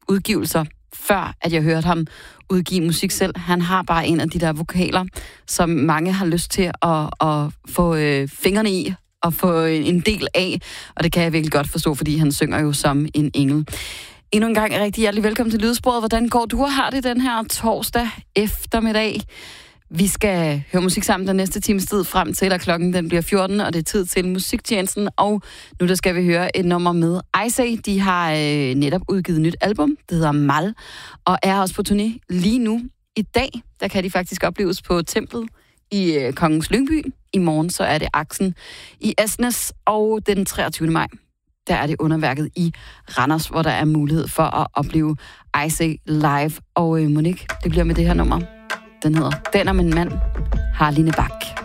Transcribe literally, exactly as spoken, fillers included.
udgivelser, før at jeg hørte ham udgive musik selv. Han har bare en af de der vokaler, som mange har lyst til at, at få øh, fingrene i og få en del af, og det kan jeg virkelig godt forstå, fordi han synger jo som en engel. Endnu en gang rigtig hjertelig velkommen til Lydsporet. Hvordan går du og har det den her torsdag eftermiddag? Vi skal høre musik sammen den næste times tid frem til, at klokken den bliver fjorten, og det er tid til musiktjenesten. Og nu der skal vi høre et nummer med Icey. De har øh, netop udgivet et nyt album, det hedder Mal, og er også på turné lige nu. I dag, der kan de faktisk opleves på Templet i øh, Kongens Lyngby. I morgen så er det Aksen i Asnes, og den treogtyvende maj, der er det underværket i Randers, hvor der er mulighed for at opleve Icey live. Og øh, Monique, det bliver med det her nummer. Den hedder Den om en mand, Harline Bak.